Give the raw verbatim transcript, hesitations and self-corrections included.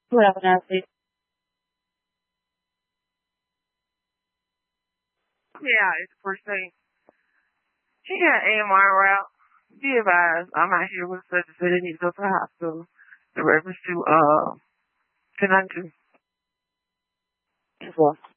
What happened, Ashley? Yeah, it's the first thing. She got A M R route. Be advised, I'm out here with such and such. They need to go to the hospital in reference to uh, Tenantu as well.